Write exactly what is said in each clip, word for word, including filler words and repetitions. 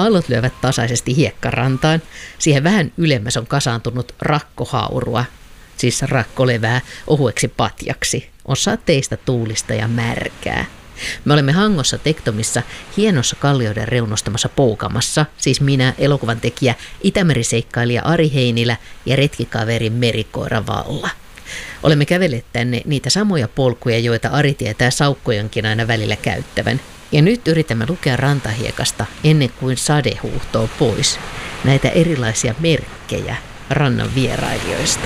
Aallot lyövät tasaisesti hiekkarantaan. Siihen vähän ylemmäs on kasaantunut rakkohaurua, siis rakkolevää ohueksi patjaksi. On sateista, tuulista ja märkää. Me olemme Hangossa Tektomissa hienossa kallioiden reunustamassa Poukamassa, siis minä, elokuvan tekijä, Itämeriseikkailija Ari Heinilä ja retkikaveri merikoira Valla. Olemme kävelleet tänne niitä samoja polkuja, joita Ari tietää saukkojenkin aina välillä käyttävän. Ja nyt yritämme lukea rantahiekasta ennen kuin sade huuhtoo pois näitä erilaisia merkkejä rannan vierailijoista.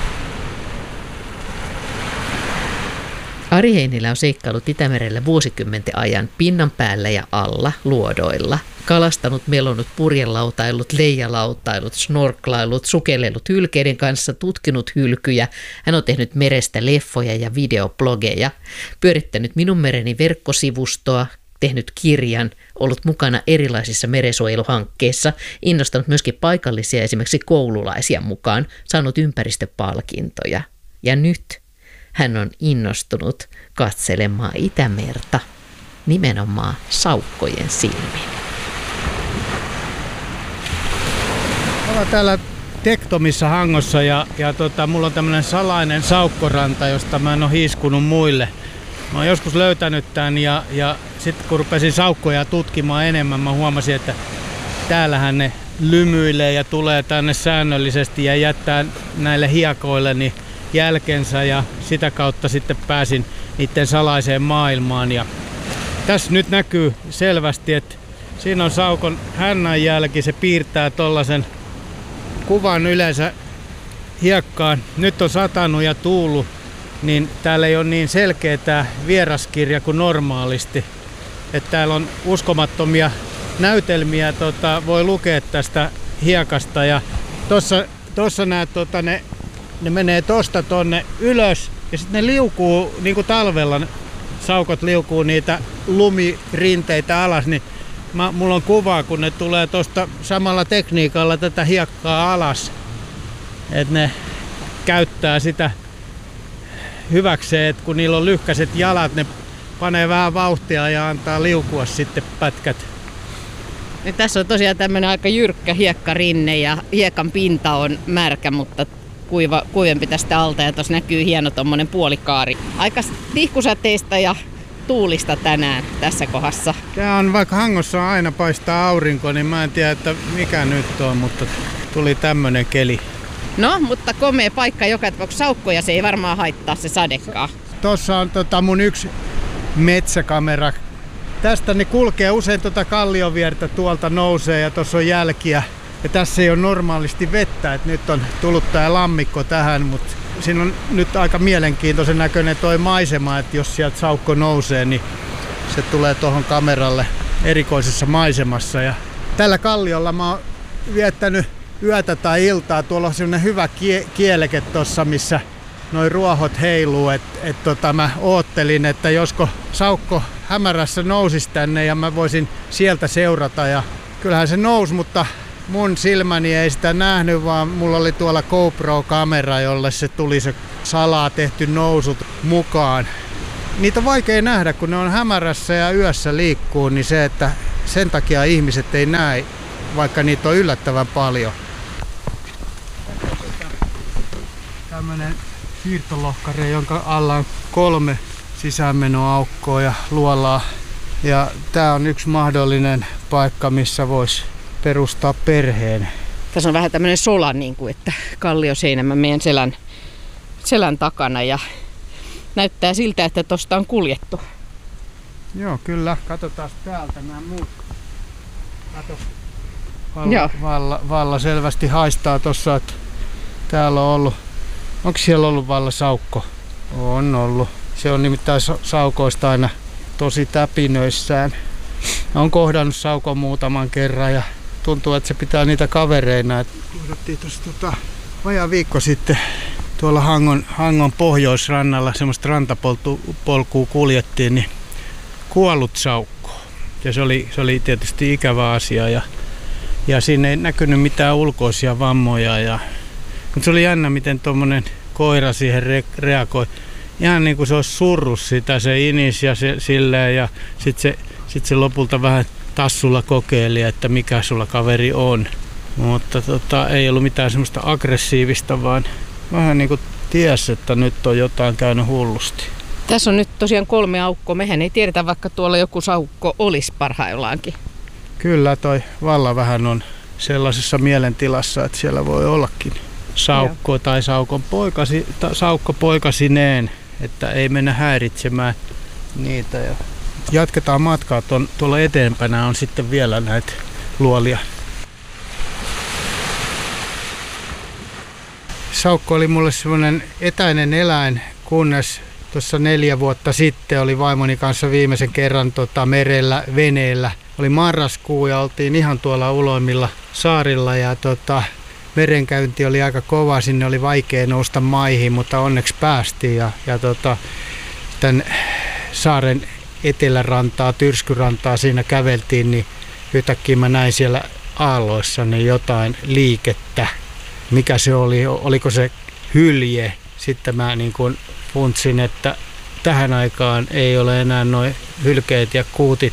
Ari Heinilä on seikkailut Itämerellä vuosikymmenten ajan pinnan päällä ja alla luodoilla. Kalastanut, melonut, purjelautailut, leijalautailut, snorklailut, sukelellut hylkeiden kanssa, tutkinut hylkyjä. Hän on tehnyt merestä leffoja ja videoblogeja, pyörittänyt Minun mereni verkkosivustoa, tehnyt kirjan, ollut mukana erilaisissa merensuojeluhankkeissa, innostanut myöskin paikallisia esimerkiksi koululaisia mukaan, saanut ympäristöpalkintoja. Ja nyt hän on innostunut katselemaan Itämerta nimenomaan saukkojen silmin. Ollaan täällä Tektomissa Hangossa ja, ja tota, mulla on tämmönen salainen saukkoranta, josta mä en ole hiiskunut muille. Mä oon joskus löytänyt tän ja, ja sitten kun rupesin saukkoja tutkimaan enemmän, mä huomasin, että täällähän ne lymyilee ja tulee tänne säännöllisesti ja jättää näille hiekoille niin jälkensä ja sitä kautta sitten pääsin niiden salaiseen maailmaan. Ja tässä nyt näkyy selvästi, että siinä on saukon hännän jälki, se piirtää tollasen kuvan yleensä hiekkaan. Nyt on satanut ja tuullut, niin täällä ei ole niin selkeä tää vieraskirja kuin normaalisti. Että täällä on uskomattomia näytelmiä, tota, voi lukea tästä hiekasta ja tossa, tossa näet tota, ne Ne menee tosta tonne ylös ja sitten ne liukuu, niin kuin talvella saukot liukuu niitä lumirinteitä alas, niin mä, mulla on kuva, kun ne tulee tosta samalla tekniikalla tätä hiekkaa alas. Että ne käyttää sitä hyväkseen, että kun niillä on lyhkäiset jalat, ne panee vähän vauhtia ja antaa liukua sitten pätkät. Ja tässä on tosiaan tämmönen aika jyrkkä hiekkarinne ja hiekan pinta on märkä, mutta kuiva, kuivempi tästä alta ja tuossa näkyy hieno tommonen puolikaari. Aika tihkusateista ja tuulista tänään tässä kohdassa. Tää on, vaikka Hangossa aina paistaa aurinko, niin mä en tiedä, että mikä nyt on, mutta tuli tämmönen keli. No, mutta komea paikka joka tapauksessa. Saukkoja se ei varmaan haittaa se sadekaan. Tossa on tota mun yksi metsäkamera. Tästä ne kulkee usein tota kallioviertä, tuolta nousee ja tossa on jälkiä. Ja tässä ei ole normaalisti vettä, että nyt on tullut tää lammikko tähän, mutta siinä on nyt aika mielenkiintoisen näköinen toi maisema, että jos sieltä saukko nousee, niin se tulee tuohon kameralle erikoisessa maisemassa. Ja tällä kalliolla mä oon viettänyt yötä tai iltaa. Tuolla on sellainen hyvä kie- kieleke tossa, missä noi ruohot heiluu. Et, et tota, mä oottelin, että josko saukko hämärässä nousisi tänne ja mä voisin sieltä seurata. Ja kyllähän se nousi, mutta mun silmäni ei sitä nähnyt, vaan mulla oli tuolla GoPro-kamera, jolle se tuli se salaa tehty nousut mukaan. Niitä on vaikea nähdä, kun ne on hämärässä ja yössä liikkuu, niin se, että sen takia ihmiset ei näe, vaikka niitä on yllättävän paljon. Tämmönen siirtolohkare, jonka alla on kolme sisäänmenoaukkoa ja luolaa. Ja tää on yksi mahdollinen paikka, missä voisi perustaa perheen. Tässä on vähän tämmöinen sola, niin kuin, että kallioseinämä meidän selän, selän takana ja näyttää siltä, että tosta on kuljettu. Joo, kyllä. Katsotaan täältä nämä muut. Kato. Valla, valla, valla selvästi haistaa tossa, että täällä on ollut. Onko siellä ollut valla saukko? On ollut. Se on nimittäin saukoista aina tosi täpinöissään. Olen kohdannut saukon muutaman kerran ja tuntuu, että se pitää niitä kavereina. Kohdattiin tuossa tota, vajaa viikko sitten tuolla Hangon, Hangon pohjoisrannalla semmoista rantapolkua kuljettiin, niin kuollut saukko. Ja se oli, se oli tietysti ikävä asia ja, ja siinä ei näkynyt mitään ulkoisia vammoja. Ja, mutta se oli jännä, miten tuommoinen koira siihen re, reagoi. Ihan niin kuin se olisi surrut sitä, se inis ja se, silleen ja sitten se, sit se lopulta vähän tassulla kokeili, että mikä sulla kaveri on. Mutta tota, ei ollut mitään semmoista aggressiivista, vaan vähän niin kuin ties, että nyt on jotain käynyt hullusti. Tässä on nyt tosiaan kolme aukkoa. Mehän ei tiedetä, vaikka tuolla joku saukko olisi parhaillaankin. Kyllä toi valla vähän on sellaisessa mielentilassa, että siellä voi ollakin saukko Joo. tai saukon poikasi, ta, saukko poikasineen, että ei mennä häiritsemään niitä. Ja jatketaan matkaa. Tuon, tuolla eteenpäin on sitten vielä näitä luolia. Saukko oli mulle semmoinen etäinen eläin, kunnes tuossa neljä vuotta sitten oli vaimoni kanssa viimeisen kerran tota, merellä, veneellä. Oli marraskuu ja oltiin ihan tuolla uloimmilla saarilla ja tota, merenkäynti oli aika kova, sinne oli vaikea nousta maihin, mutta onneksi päästiin. Ja, ja tota, tämän saaren etelärantaa, Tyrskyrantaa siinä käveltiin, niin yhtäkkiä mä näin siellä aalloissa niin jotain liikettä. Mikä se oli, oliko se hylje? Sitten mä niin kuin funtsin, että tähän aikaan ei ole enää noin hylkeet ja kuutit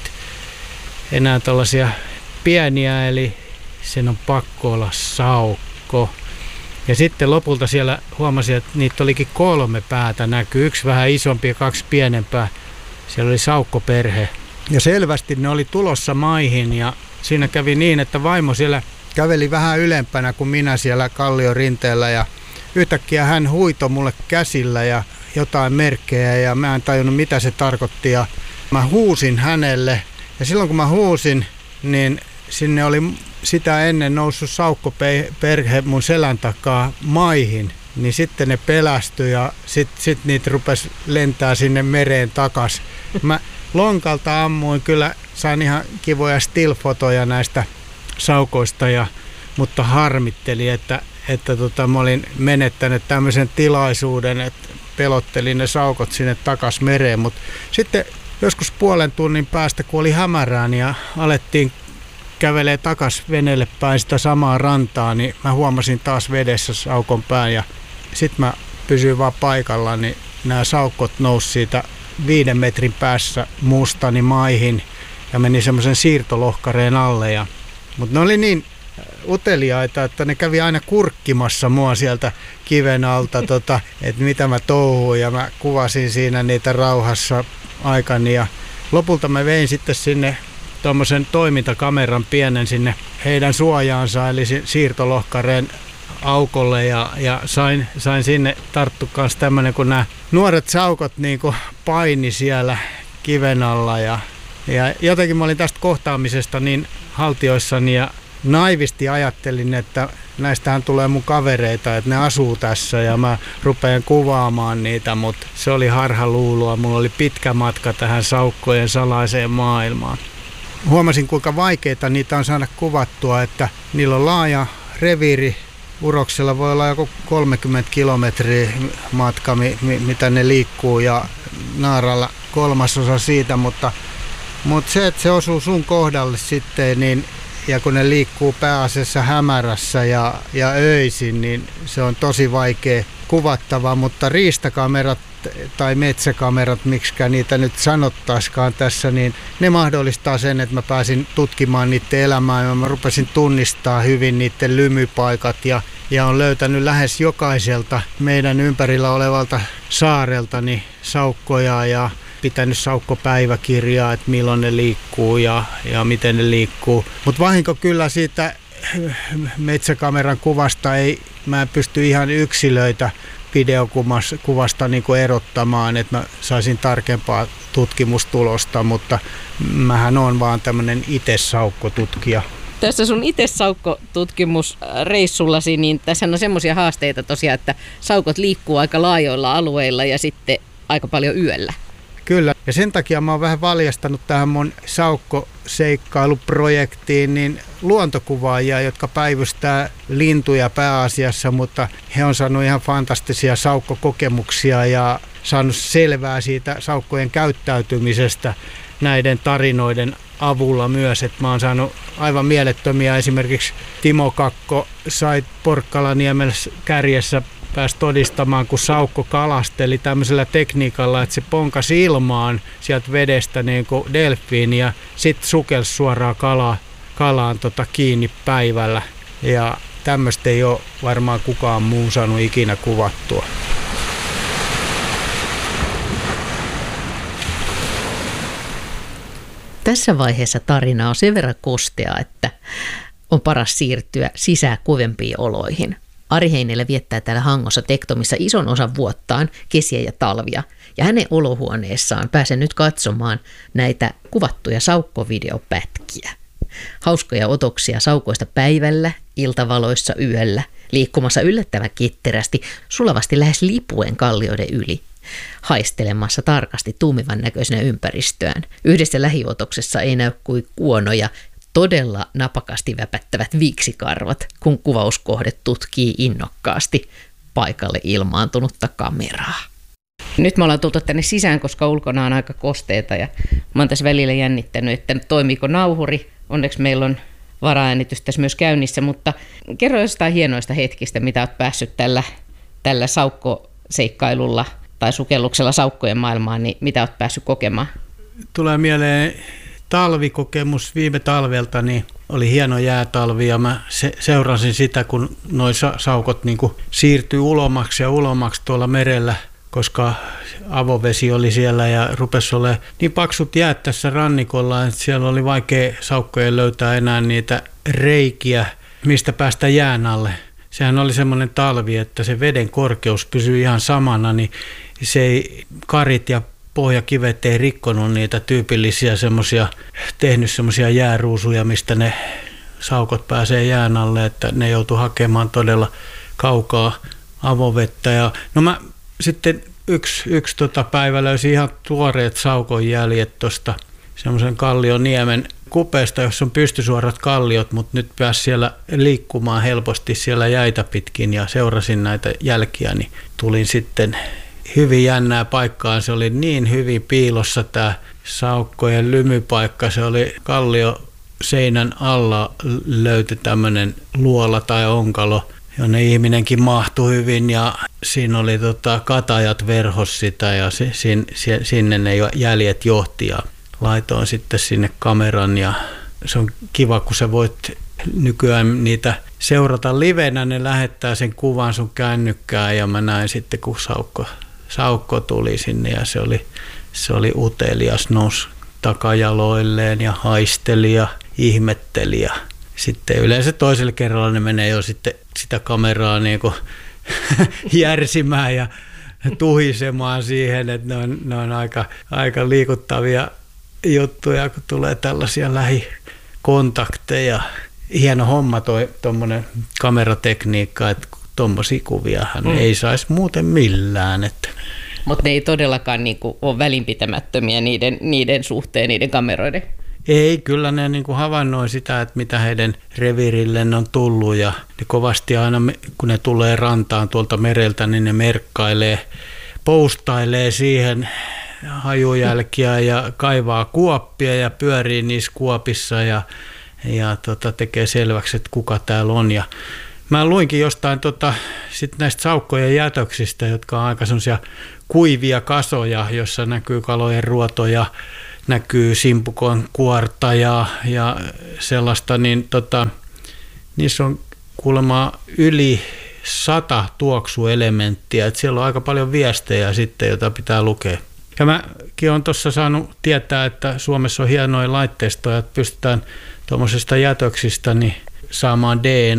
enää tällaisia pieniä, eli sen on pakko olla saukko. Ja sitten lopulta siellä huomasin, että niitä olikin kolme päätä näkyy, yksi vähän isompi ja kaksi pienempää. Siellä oli saukkoperhe. Ja selvästi ne oli tulossa maihin ja siinä kävi niin, että vaimo siellä käveli vähän ylempänä kuin minä siellä kallion rinteellä ja yhtäkkiä hän huitoi mulle käsillä ja jotain merkkejä ja mä en tajunnut mitä se tarkoitti ja mä huusin hänelle ja silloin kun mä huusin, niin sinne oli sitä ennen noussut saukkoperhe mun selän takaa maihin, niin sitten ne pelästyi ja sitten sit niitä rupesi lentää sinne mereen takas. Mä lonkalta ammuin, kyllä sain ihan kivoja still-fotoja näistä saukoista, ja, mutta harmitteli, että, että tota, mä olin menettänyt tämmöisen tilaisuuden, että pelottelin ne saukot sinne takas mereen, mutta sitten joskus puolen tunnin päästä, kun oli hämärää, niin ja alettiin kävelee takas veneelle päin sitä samaa rantaa, niin mä huomasin taas vedessä saukon pään ja sitten mä pysyin vaan paikallaan, niin nämä saukot nousi siitä viiden metrin päässä mustani maihin ja meni semmoisen siirtolohkareen alle. Ja, mutta ne oli niin uteliaita, että ne kävi aina kurkkimassa mua sieltä kiven alta, tota, että mitä mä touhuin ja mä kuvasin siinä niitä rauhassa aikani ja lopulta mä vein sitten sinne tuommoisen toimintakameran pienen sinne heidän suojaansa, eli siirtolohkareen aukolle ja, ja sain, sain sinne tarttu kanssa tämmöinen, kun nämä nuoret saukot niin kuin paini siellä kiven alla ja, ja jotenkin mä olin tästä kohtaamisesta niin haltioissani ja naivisti ajattelin, että näistähän tulee mun kavereita, että ne asuu tässä ja mä rupean kuvaamaan niitä, mutta se oli harhaluuloa, mulla oli pitkä matka tähän saukkojen salaiseen maailmaan. Huomasin, kuinka vaikeita niitä on saada kuvattua, että niillä on laaja reviiri. Uroksella voi olla joku kolmekymmentä kilometriä matka, mitä ne liikkuu, ja naaralla kolmasosa siitä, mutta, mutta se, että se osuu sun kohdalle sitten, niin, ja kun ne liikkuu pääasiassa hämärässä ja, ja öisin, niin se on tosi vaikea kuvattava, mutta riistakamerat tai metsäkamerat, miksikään niitä nyt sanottaisikaan tässä, niin ne mahdollistaa sen, että mä pääsin tutkimaan niiden elämää ja mä rupesin tunnistaa hyvin niiden lymypaikat ja, ja on löytänyt lähes jokaiselta meidän ympärillä olevalta saarelta niin saukkoja ja pitänyt saukkopäiväkirjaa, että milloin ne liikkuu ja, ja miten ne liikkuu. Mutta vahinko kyllä siitä metsäkameran kuvasta ei, mä en pysty ihan yksilöitä videokuvasta niin kuin erottamaan, että mä saisin tarkempaa tutkimustulosta, mutta mähän on vaan tämmöinen itessaukkotutkija. Tässä sun itessaukkotutkimusreissullasi, niin tässä on semmoisia haasteita tosiaan, että saukot liikkuu aika laajoilla alueilla ja sitten aika paljon yöllä. Kyllä, ja sen takia mä oon vähän valjastanut tähän mun saukkoseikkailuprojektiin niin luontokuvaajia, jotka päivystää lintuja pääasiassa, mutta he on saanut ihan fantastisia saukkokokemuksia ja saanut selvää siitä saukkojen käyttäytymisestä näiden tarinoiden avulla myös, että mä oon saanut aivan mielettömiä, esimerkiksi Timo Kakko sai Porkkalaniemellä kärjessä pääsi todistamaan, kun saukko kalasteli tämmöisellä tekniikalla, että se ponkasi ilmaan sieltä vedestä niin kuin delfiini ja sitten sukelsi suoraan kala, kalaan tota kiinni päivällä. Ja tämmöistä ei ole varmaan kukaan muu saanut ikinä kuvattua. Tässä vaiheessa tarina on sen verran kostea, että on paras siirtyä sisään kovempiin oloihin. Ari Heinilä viettää täällä Hangossa Tektomissa ison osan vuottaan, kesiä ja talvia, ja hänen olohuoneessaan pääsen nyt katsomaan näitä kuvattuja saukkovideopätkiä. Hauskoja otoksia saukoista päivällä, iltavaloissa yöllä, liikkumassa yllättävän ketterästi, sulavasti lähes lipuen kallioiden yli, haistelemassa tarkasti tuumivan näköisenä ympäristöään. Yhdessä lähiotoksessa ei näy kuin kuonoja, todella napakasti väpättävät viiksikarvat, kun kuvauskohde tutkii innokkaasti paikalle ilmaantunutta kameraa. Nyt me ollaan tultu tänne sisään, koska ulkona on aika kosteita ja mä oon tässä välillä jännittänyt, että toimiiko nauhuri. Onneksi meillä on varaäänitys tässä myös käynnissä, mutta kerro jostain hienoista hetkistä, mitä oot päässyt tällä, tällä saukkoseikkailulla tai sukelluksella saukkojen maailmaan, niin mitä oot päässyt kokemaan? Tulee mieleen talvikokemus viime talvelta, niin oli hieno jäätalvi ja mä se, seurasin sitä, kun noi sa- saukot niin kuin siirtyi ulomaksi ja ulomaksi tuolla merellä, koska avovesi oli siellä ja rupesi olemaan niin paksut jäät tässä rannikolla, että siellä oli vaikea saukkojen löytää enää niitä reikiä, mistä päästä jään alle. Sehän oli semmoinen talvi, että se veden korkeus pysyi ihan samana, niin se ei, karit ja pohjakivet ei rikkonut niitä tyypillisiä semmoisia, tehnyt semmoisia jääruusuja, mistä ne saukot pääsee jään alle, että ne joutuu hakemaan todella kaukaa avovettä. Ja, no mä sitten yksi, yksi tota päivä löysin ihan tuoreet saukon jäljet tuosta semmoisen kallioniemen kupeesta, jossa on pystysuorat kalliot, mutta nyt pääsi siellä liikkumaan helposti siellä jäitä pitkin ja seurasin näitä jälkiä, niin tulin sitten hyvin jännää paikkaan. Se oli niin hyvin piilossa tämä saukkojen lymypaikka. Se oli kallio seinän alla löytyi tämmöinen luola tai onkalo, jonne ihminenkin mahtui hyvin ja siinä oli tota katajat verhos sitä ja se, sin, sinne ne jäljet johti ja laitoin sitten sinne kameran ja se on kiva, kun sä voit nykyään niitä seurata livenä, ne lähettää sen kuvan sun kännykkään ja mä näin sitten, kun saukko, saukko tuli sinne ja se oli, se oli utelias, nousi takajaloilleen ja haisteli ja ihmetteli ja sitten yleensä toisella kerralla ne menee jo sitten sitä kameraa niin kuin järsimään ja tuhisemaan siihen, että ne on, ne on aika, aika liikuttavia juttuja, kun tulee tällaisia lähikontakteja. Hieno homma toi tuommoinen kameratekniikka, että tuommoisia kuviahan mm. ei saisi muuten millään. Että. Mutta ne ei todellakaan niinku ole välinpitämättömiä niiden, niiden suhteen, niiden kameroiden. Ei, kyllä ne niin kuin havainnoi sitä, että mitä heidän reviirilleen on tullut ja ne kovasti aina, kun ne tulee rantaan tuolta mereltä, niin ne merkkailee, poustailee siihen hajujälkiä ja kaivaa kuoppia ja pyörii niissä kuopissa ja, ja tota, tekee selväksi, että kuka täällä on. Ja mä luinkin jostain tota, sit näistä saukkojen jätöksistä, jotka on aika semmoisia kuivia kasoja, jossa näkyy kalojen ruotoja, näkyy simpukon kuorta ja, ja sellaista, niin tota, niissä on kuulemma yli sata tuoksuelementtiä, että siellä on aika paljon viestejä sitten, joita pitää lukea. Ja mäkin olen tuossa saanut tietää, että Suomessa on hienoja laitteistoja, että pystytään tuommoisista jätöksistä niin saamaan D N